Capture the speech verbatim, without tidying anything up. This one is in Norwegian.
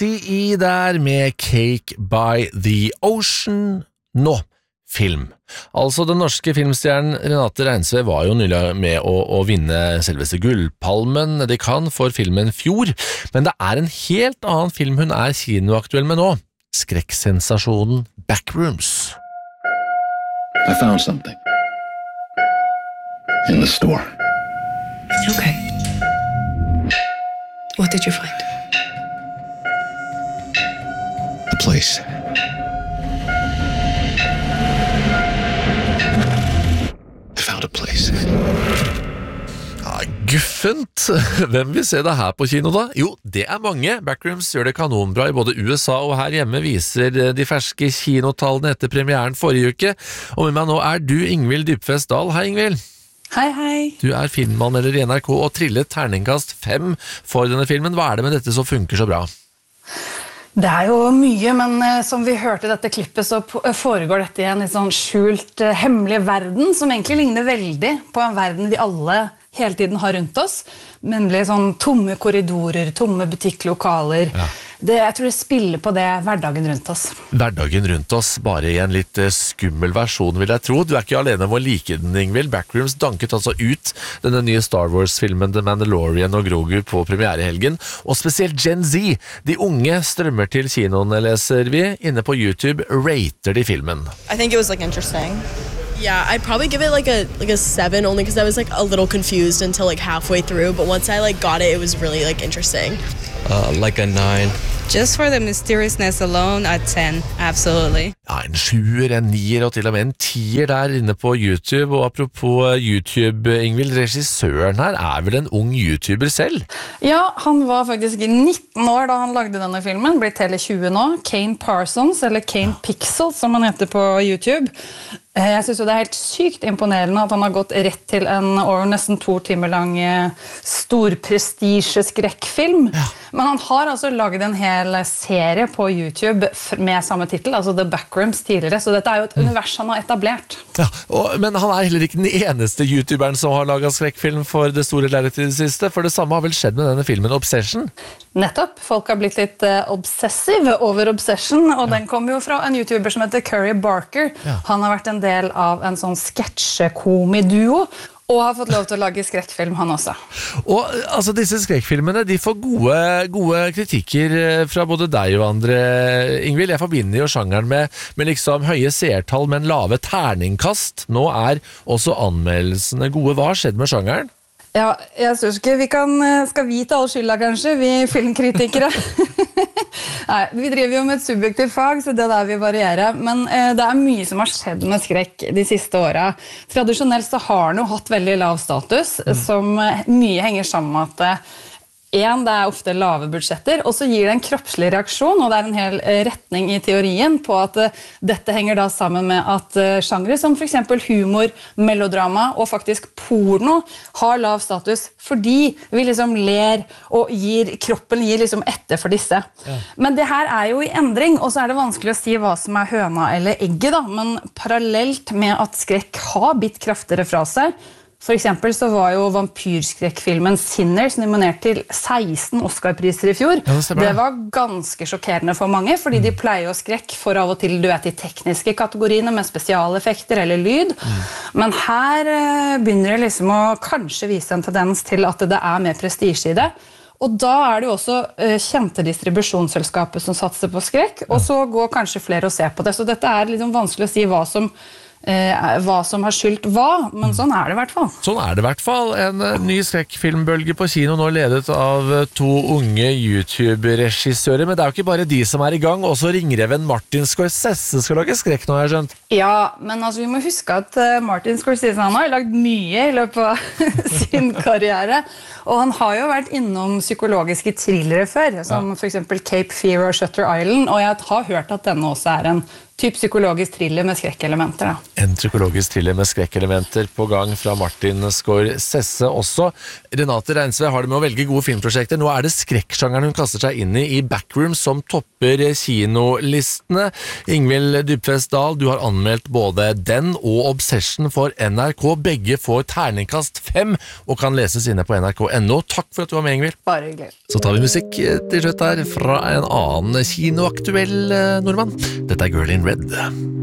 C E der med Cake by the Ocean. Nå, film. Altså, den norske filmstjernen Renate Reinsve var jo nylig med å, å vinne selveste Gullpalmen de kan for filmen Fjord, men det er en helt annen film hun er kinoaktuell med nå. Skrekksensasjonen Backrooms. I found something in the store. Okay. What did you find? A place. I found a place. Ja, guffent. Hvem vil se det her på kino da? Jo, det er mange. Backrooms gjør det kanonbra i både U S A og her hjemme, viser de ferske kinotallene etter premieren forrige uke. Og med meg nå er du Ingvild Dybfest Dahl. Hei Ingvild. Hei, hei. Du er filmanmelder i N R K og trillet terningkast fem for denne filmen. Hva er det med dette som funker så bra? Det er jo mye, men uh, som vi hørte i dette klippet, så foregår dette i en litt sånn skjult, uh, hemmelig verden, som egentlig ligner veldig på en verden vi alle hele tiden har rundt oss, nemlig sånn tomme korridorer, tomme butikklokaler. Ja. Det, jeg tror det spiller på det hverdagen rundt oss. Hverdagen rundt oss, bare i en litt uh, skummel versjon, vil jeg tro. Du er ikke alene om å like den, Ingvild. Backrooms danket altså ut denne nye Star Wars-filmen The Mandalorian og Grogu på premierehelgen, og spesielt Gen Z. De unge strømmer til kinoen, leser vi. Inne på YouTube rater de filmen. I think it was like interesting. Yeah, I'd probably give it like a like a seven only because I was like a little confused until like halfway through, but once I like got it, it was really like interesting. Uh, like a nine. Just for the mysteriousness alone, at ten, absolutely. Ja, en sjuer, en nier og til og med en tier der inne på YouTube. Og apropos YouTube, Ingvild, regissøren her er vel en ung YouTuber selv? Ja, han var faktisk nitten år da han lagde denne filmen, blitt hele tjue nå. Kane Parsons, eller Kane Pixel, som han heter på YouTube. Jeg synes jo det er helt sykt imponerende at han har gått rett til en over nesten to timer lang stor prestige skrekkfilm. Ja. Men han har altså laget en hel serie på YouTube med samme titel, altså The Backrooms tidligere, så dette er jo et mm. univers han har etablert. Ja, og, men han er heller ikke den eneste YouTuberen som har laget skrekkfilm for det store lerretet i det siste, for det samme har vel skjedd med denne filmen Obsession? Nettopp, folk har blitt litt uh, obsessive over Obsession, og ja. Den kommer jo fra en YouTuber som heter Curry Barker. Ja. Han har vært en del av en sånn sketsjekomiduo, og har fått lov til å lage skrekkfilm han også. Og altså disse skrekkfilmene, de får gode, gode kritikker fra både deg og andre, Ingvild. Jeg forbinder jo sjangeren med, med liksom høye seertall, men lave terningkast. Nå er også anmeldelsene gode. Hva har skjedd med sjangeren? Ja, jeg synes ikke vi kan, skal vi ta all skylda kanskje, vi filmkritikere. Nei, vi driver jo med et subjektivt fag, så det er der vi varierer. Men eh, det er mye som har skjedd med skrekk de siste årene. Tradisjonelt så har den jo hatt veldig lav status, mm. som mye henger sammen med at eh, En, det er ofte lave budsjetter, og så gir det en kroppslig reaksjon, og det er en hel retning i teorien på at uh, dette henger da sammen med at uh, sjangre som for eksempel humor, melodrama og faktisk porno har lav status fordi vi liksom ler og gir, kroppen gir liksom etter for disse. Ja. Men det her er jo i endring, og så er det vanskelig å si hva som er høna eller egget da, men parallelt med at skrekk har bitt kraftigere fra seg. For eksempel så var jo vampyrskrekkfilmen Sinners nominert til seksten Oscar-priser i fjor. Ja, det, det var ganske sjokkerende for mange, fordi mm. de pleier jo skrekk for av og til du vet, de tekniske kategoriene med spesialeffekter eller lyd. Mm. Men her eh, begynner det liksom å kanskje vise en tendens til at det er mer prestige i det. Og da er det jo også eh, kjente distribusjonsselskaper som satser på skrekk, og så går kanskje flere og ser på det. Så dette er liksom vanskelig å si hva som Eh, hva som har skyldt hva, men sånn er det i hvert fall. Sånn er det i hvert fall. En uh, ny skrekkfilmbølge på kino nå ledet av uh, to unge YouTube-regissører, men det er jo ikke bare de som er i gang, også ringreven Martin Scorsese skal lage skrekk nå, har jeg skjønt. Ja, men altså, vi må huske at uh, Martin Scorsese han har lagd mye i løpet av sin karriere, og han har jo vært innom psykologiske thrillere før, som ja. For eksempel Cape Fear og Shutter Island, og jeg har hørt at denne også er en typ psykologisk thriller med skrekkelementer da. En psykologisk thriller med skrekkelementer på gang fra Martin Scorsese også. Renate Reinsve har det med å velge gode filmprosjekter. Nå er det skrekksjangeren hun kaster seg inn i i Backrooms som topper kinolistene. Ingvild Dybfest Dahl, du har anmeldt både den og Obsession for N R K. Begge får terningkast fem og kan leses inne på N R K punktum N O. Takk for at du var med, Ingvild. Bare hyggelig. Så tar vi musikk til slutt her fra en annen kinoaktuell nordmann. Dette er Girl in Red.